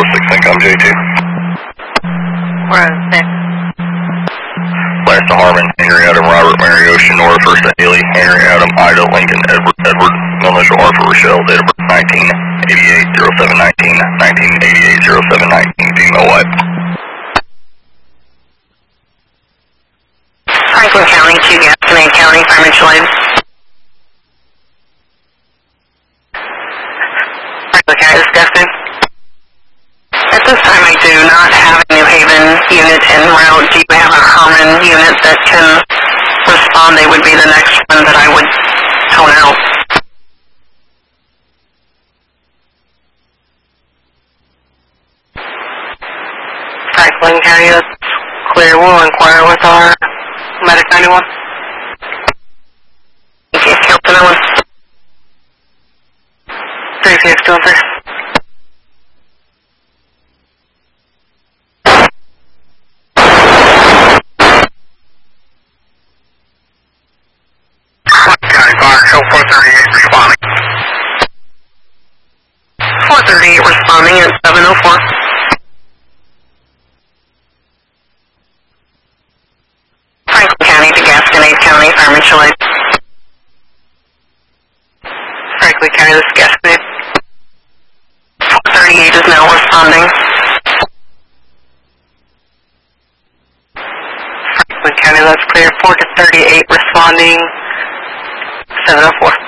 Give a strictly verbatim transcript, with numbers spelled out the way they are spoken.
six, income J two. We're on six. Last to Harmon, Henry Adam, Robert, Mary Ocean, Nora, first to Haley, Henry Adam, Ida, Lincoln, Edward, Edward, middle initial R for Rochelle, date of birth nineteen eighty-eight, oh seven nineteen, nineteen eighty-eight, oh seven nineteen, female white. Franklin County, two Gasconade County, fireman Shalade. Franklin County, this is Gasconade. At this time, I do not have a New Haven unit en route. Do you have a Herman unit that can respond? They would be the next one that I would tone out. Franklin County, that's clear. We'll inquire with our Medic ninety-one. Okay, Captain Owen. three six two one three. four thirty-eight responding. four thirty-eight responding at seven oh four. Franklin County to Gasconade County, fireman Shalade. Franklin County, this is Gasconade. four thirty-eight is now responding. Franklin County, that's clear. four to thirty-eight responding. seven oh four.